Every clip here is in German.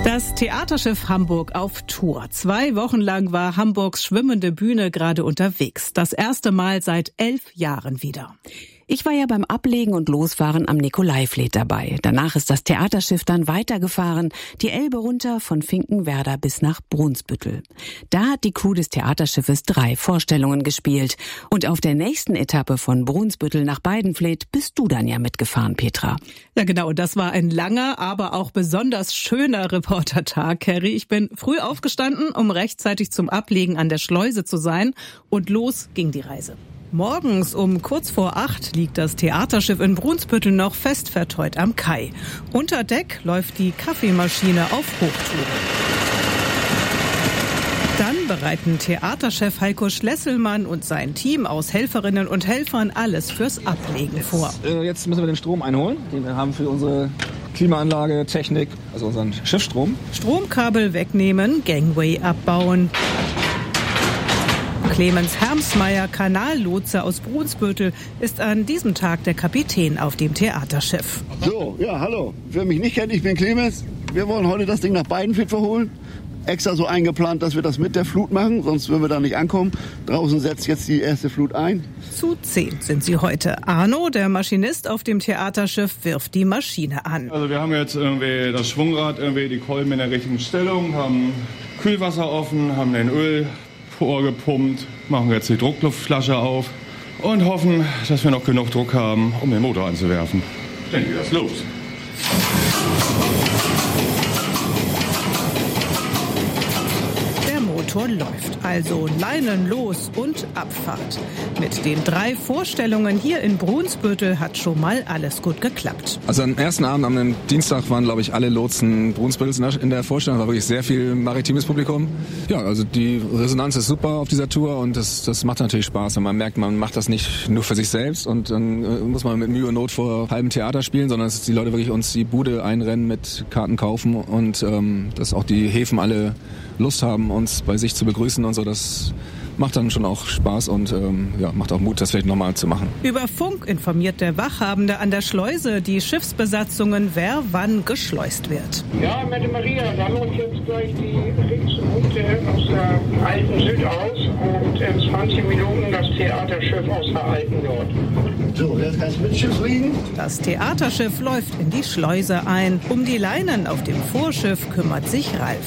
Das Theaterschiff Hamburg auf Tour. 2 Wochen lang war Hamburgs schwimmende Bühne gerade unterwegs. Das erste Mal seit 11 Jahren wieder. Ich war ja beim Ablegen und Losfahren am Nikolaifleet dabei. Danach ist das Theaterschiff dann weitergefahren, die Elbe runter von Finkenwerder bis nach Brunsbüttel. Da hat die Crew des Theaterschiffes 3 Vorstellungen gespielt. Und auf der nächsten Etappe von Brunsbüttel nach Weidenfleet bist du dann ja mitgefahren, Petra. Ja genau, das war ein langer, aber auch besonders schöner Reportertag, Kerry. Ich bin früh aufgestanden, um rechtzeitig zum Ablegen an der Schleuse zu sein. Und los ging die Reise. Morgens um kurz vor 8 liegt das Theaterschiff in Brunsbüttel noch fest verteut am Kai. Unter Deck läuft die Kaffeemaschine auf Hochtouren. Dann bereiten Theaterchef Heiko Schlesselmann und sein Team aus Helferinnen und Helfern alles fürs Ablegen vor. Jetzt müssen wir den Strom einholen, den wir haben für unsere Klimaanlage, Technik, also unseren Schiffsstrom. Stromkabel wegnehmen, Gangway abbauen. Clemens Hermsmeier, Kanallotse aus Brunsbüttel, ist an diesem Tag der Kapitän auf dem Theaterschiff. So, ja, hallo. Wer mich nicht kennt, ich bin Clemens. Wir wollen heute das Ding nach Weidenfleet verholen. Extra so eingeplant, dass wir das mit der Flut machen, sonst würden wir da nicht ankommen. Draußen setzt jetzt die erste Flut ein. Zu 10 sind sie heute. Arno, der Maschinist auf dem Theaterschiff, wirft die Maschine an. Also wir haben jetzt irgendwie das Schwungrad, die Kolben in der richtigen Stellung, haben Kühlwasser offen, haben den Öl vorgepumpt, machen jetzt die Druckluftflasche auf und hoffen, dass wir noch genug Druck haben, um den Motor anzuwerfen. Dann geht das los. Der Motor läuft, also Leinen los und Abfahrt. Mit den 3 Vorstellungen hier in Brunsbüttel hat schon mal alles gut geklappt. Also am ersten Abend, am Dienstag, waren, glaube ich, alle Lotsen Brunsbüttels in der Vorstellung. Da war wirklich sehr viel maritimes Publikum. Ja, also die Resonanz ist super auf dieser Tour und das macht natürlich Spaß. Und man merkt, man macht das nicht nur für sich selbst und dann muss man mit Mühe und Not vor halbem Theater spielen, sondern dass die Leute wirklich uns die Bude einrennen, mit Karten kaufen und dass auch die Häfen alle Lust haben, uns bei sich zu begrüßen und so. Das macht dann schon auch Spaß und macht auch Mut, das vielleicht nochmal zu machen. Über Funk informiert der Wachhabende an der Schleuse die Schiffsbesatzungen, wer wann geschleust wird. Ja, Mette Maria, da läuft jetzt gleich die Linksroute aus der alten Süd aus und in 20 Minuten das Theaterschiff aus der alten Nord. So, jetzt kannst du mit Schiff liegen. Das Theaterschiff läuft in die Schleuse ein. Um die Leinen auf dem Vorschiff kümmert sich Ralf.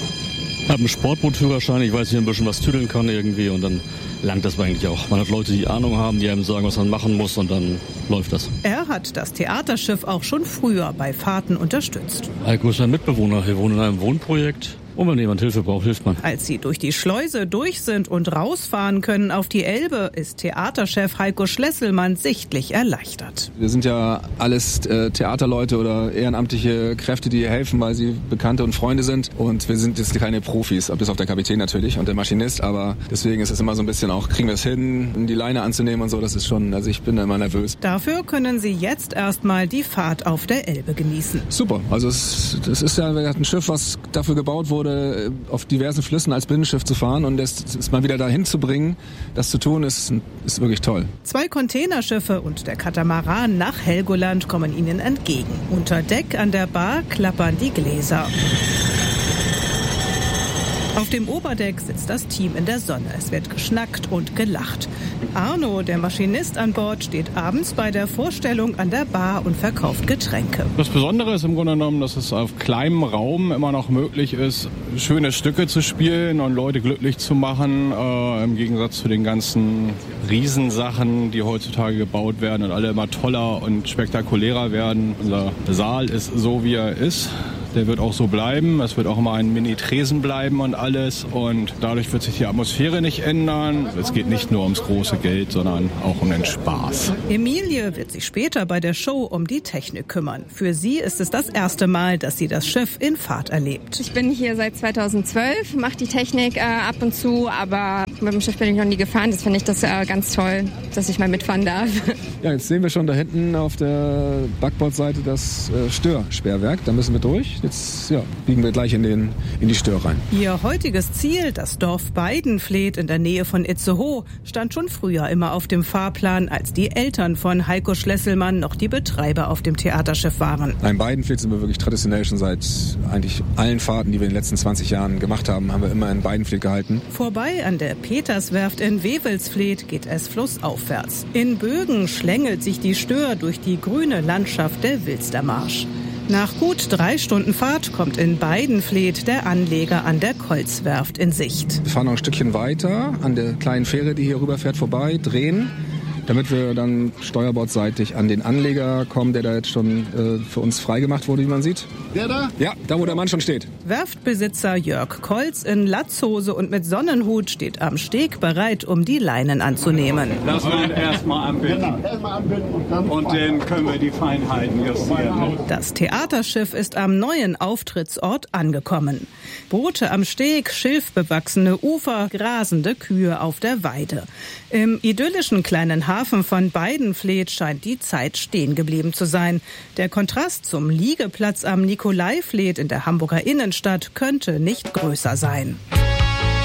Ich habe einen Sportbootführerschein, ich weiß, wie man ein bisschen was tüdeln kann irgendwie und dann langt das eigentlich auch. Man hat Leute, die Ahnung haben, die einem sagen, was man machen muss und dann läuft das. Er hat das Theaterschiff auch schon früher bei Fahrten unterstützt. Heiko ist ein Mitbewohner, wir wohnen in einem Wohnprojekt. Und wenn jemand Hilfe braucht, hilft man. Als sie durch die Schleuse durch sind und rausfahren können auf die Elbe, ist Theaterchef Heiko Schlesselmann sichtlich erleichtert. Wir sind ja alles Theaterleute oder ehrenamtliche Kräfte, die helfen, weil sie Bekannte und Freunde sind. Und wir sind jetzt keine Profis, bis auf der Kapitän natürlich und der Maschinist. Aber deswegen ist es immer so ein bisschen auch, kriegen wir es hin, die Leine anzunehmen und so. Das ist schon, also ich bin immer nervös. Dafür können sie jetzt erstmal die Fahrt auf der Elbe genießen. Super, also das ist ja ein Schiff, was dafür gebaut wurde, auf diversen Flüssen als Binnenschiff zu fahren und es mal wieder dahin zu bringen, das zu tun, ist wirklich toll. 2 Containerschiffe und der Katamaran nach Helgoland kommen ihnen entgegen. Unter Deck an der Bar klappern die Gläser. Auf dem Oberdeck sitzt das Team in der Sonne. Es wird geschnackt und gelacht. Arno, der Maschinist an Bord, steht abends bei der Vorstellung an der Bar und verkauft Getränke. Das Besondere ist im Grunde genommen, dass es auf kleinem Raum immer noch möglich ist, schöne Stücke zu spielen und Leute glücklich zu machen, im Gegensatz zu den ganzen Riesensachen, die heutzutage gebaut werden und alle immer toller und spektakulärer werden. Unser Saal ist so, wie er ist. Der wird auch so bleiben. Es wird auch immer ein Mini-Tresen bleiben und alles. Und dadurch wird sich die Atmosphäre nicht ändern. Es geht nicht nur ums große Geld, sondern auch um den Spaß. Emilie wird sich später bei der Show um die Technik kümmern. Für sie ist es das erste Mal, dass sie das Schiff in Fahrt erlebt. Ich bin hier seit 2012, mache die Technik ab und zu, aber mit dem Schiff bin ich noch nie gefahren. Das finde ich ganz toll, dass ich mal mitfahren darf. Ja, jetzt sehen wir schon da hinten auf der Backbordseite das Störsperrwerk. Da müssen wir durch. jetzt biegen wir gleich in die Stör rein. Ihr heutiges Ziel, das Dorf Beidenfleet in der Nähe von Itzehoe, stand schon früher immer auf dem Fahrplan, als die Eltern von Heiko Schlesselmann noch die Betreiber auf dem Theaterschiff waren. In Beidenfleet sind wir wirklich traditionell schon seit eigentlich allen Fahrten, die wir in den letzten 20 Jahren gemacht haben, haben wir immer in Beidenfleet gehalten. Vorbei an der Peterswerft in Wewelsfleet geht es flussaufwärts. In Bögen schlängelt sich die Stör durch die grüne Landschaft der Wilstermarsch. Nach gut 3 Stunden Fahrt kommt in Beidenfleet der Anleger an der Kolzwerft in Sicht. Wir fahren noch ein Stückchen weiter an der kleinen Fähre, die hier rüberfährt, vorbei, drehen, damit wir dann steuerbordsseitig an den Anleger kommen, der da jetzt schon für uns freigemacht wurde, wie man sieht. Der da? Ja, da wo der Mann schon steht. Werftbesitzer Jörg Kolz in Latzhose und mit Sonnenhut steht am Steg bereit, um die Leinen anzunehmen. Lass mal erstmal anbinden. Genau, erstmal anbinden Und dann können wir die Feinheiten justieren. Das Theaterschiff ist am neuen Auftrittsort angekommen. Boote am Steg, schilfbewachsene Ufer, grasende Kühe auf der Weide. Im idyllischen kleinen Hafen von Beidenfleet scheint die Zeit stehen geblieben zu sein. Der Kontrast zum Liegeplatz am Nikolaifleet in der Hamburger Innenstadt könnte nicht größer sein.